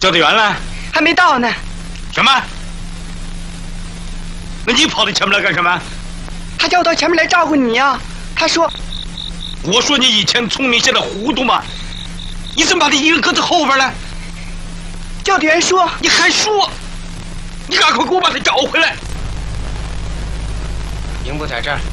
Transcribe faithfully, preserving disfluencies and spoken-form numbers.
教导员呢？ 还没到呢。 什么？那你跑到前面来干什么？ 他叫我到前面来照顾你呀。他说：“ 我说你以前聪明，现在糊涂嘛？你怎么把他一个搁在后边呢？” 教导员说：“ 你还说？你赶快给我把他找回来！” 营部在这儿。